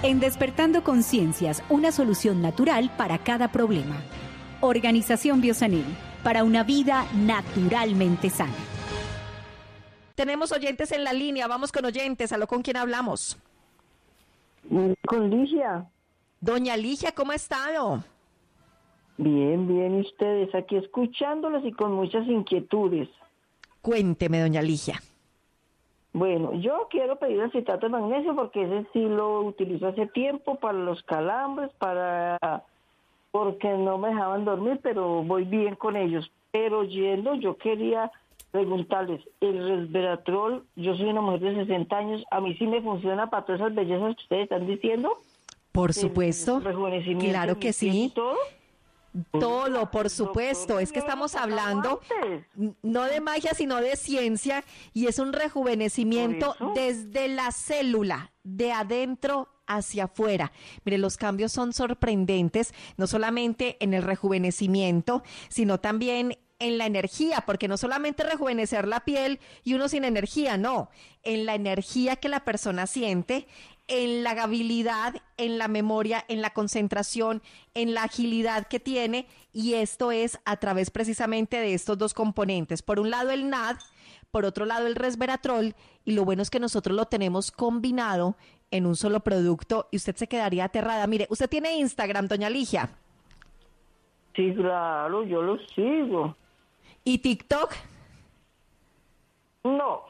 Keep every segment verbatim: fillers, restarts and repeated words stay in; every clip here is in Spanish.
En Despertando Conciencias, una solución natural para cada problema. Organización Biosanil, para una vida naturalmente sana. Tenemos oyentes en la línea, vamos con oyentes. ¿Aló, con quién hablamos? Con Ligia. Doña Ligia, ¿cómo ha estado? Bien, bien, ¿y ustedes? Aquí escuchándolos y con muchas inquietudes. Cuénteme, doña Ligia. Bueno, yo quiero pedir el citrato de magnesio porque ese sí lo utilizo hace tiempo para los calambres, para porque no me dejaban dormir, pero voy bien con ellos. Pero yendo, yo quería preguntarles, el resveratrol, yo soy una mujer de sesenta años, ¿a mí sí me funciona para todas esas bellezas que ustedes están diciendo? Por supuesto, rejuvenecimiento, claro que sí. ¿todo? Todo, por supuesto. Es que estamos hablando no de magia, sino de ciencia, y es un rejuvenecimiento desde la célula, de adentro hacia afuera. Mire, los cambios son sorprendentes, no solamente en el rejuvenecimiento, sino también en la energía, porque no solamente rejuvenecer la piel y uno sin energía, no, en la energía que la persona siente, en la habilidad, en la memoria, en la concentración, en la agilidad que tiene, y esto es a través precisamente de estos dos componentes. Por un lado el N A D, por otro lado el resveratrol, y lo bueno es que nosotros lo tenemos combinado en un solo producto y usted se quedaría aterrada. Mire, usted tiene Instagram, doña Ligia. Sí, claro, yo lo sigo. ¿Y TikTok? No.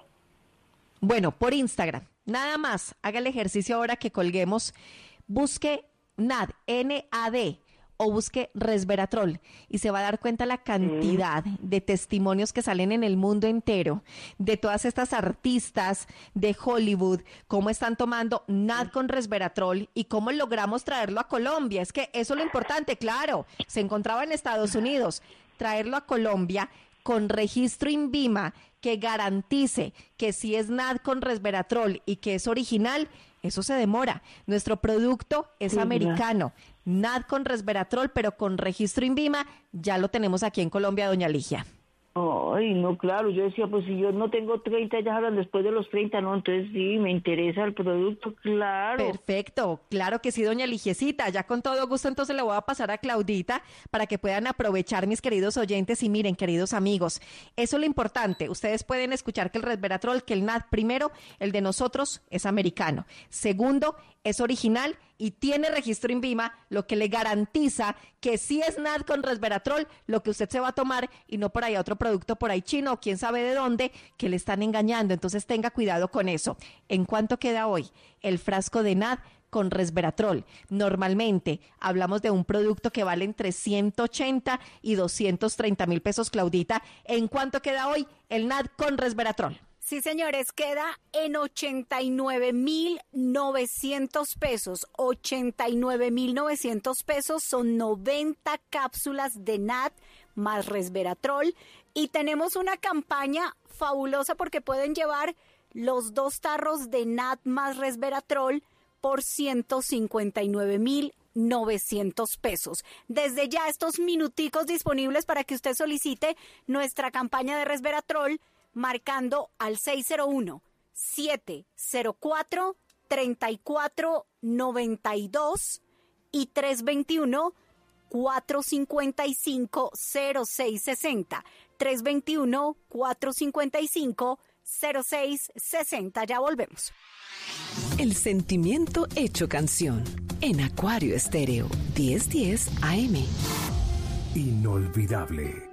Bueno, por Instagram. Nada más, haga el ejercicio ahora que colguemos, busque N A D, N A D, o busque resveratrol y se va a dar cuenta la cantidad mm. de testimonios que salen en el mundo entero, de todas estas artistas de Hollywood, cómo están tomando N A D con resveratrol y cómo logramos traerlo a Colombia. Es que eso es lo importante, claro, se encontraba en Estados Unidos, traerlo a Colombia con registro INVIMA que garantice que si es N A D con resveratrol y que es original, eso se demora. Nuestro producto es sí, americano, ya. N A D con resveratrol, pero con registro INVIMA, ya lo tenemos aquí en Colombia, doña Ligia. Ay, no, claro, yo decía, pues si yo no tengo treinta, ya hablan después de los treinta, no, entonces sí, me interesa el producto, claro. Perfecto, claro que sí, doña Ligiecita, ya con todo gusto entonces le voy a pasar a Claudita para que puedan aprovechar, mis queridos oyentes, y miren, queridos amigos, eso es lo importante, ustedes pueden escuchar que el resveratrol, que el N A D, primero, el de nosotros es americano, segundo, es original y tiene registro INVIMA, lo que le garantiza que sí es N A D con resveratrol, lo que usted se va a tomar y no por ahí otro producto por ahí chino o quién sabe de dónde que le están engañando. Entonces tenga cuidado con eso. ¿En cuánto queda hoy el frasco de N A D con resveratrol? Normalmente hablamos de un producto que vale entre ciento ochenta y doscientos treinta mil pesos, Claudita. ¿En cuánto queda hoy el N A D con resveratrol? Sí, señores, queda en ochenta y nueve mil novecientos pesos. ochenta y nueve mil novecientos pesos son noventa cápsulas de N A D más resveratrol. Y tenemos una campaña fabulosa porque pueden llevar los dos tarros de N A D más resveratrol por ciento cincuenta y nueve mil novecientos pesos. Desde ya estos minuticos disponibles para que usted solicite nuestra campaña de resveratrol marcando al seis cero uno, siete cero cuatro, tres cuatro nueve dos y tres dos uno, cuatro cinco cinco, cero seis seis cero. tres dos uno, cuatro cinco cinco, cero seis seis cero. Ya volvemos. El sentimiento hecho canción en Acuario Estéreo diez diez A M. Inolvidable.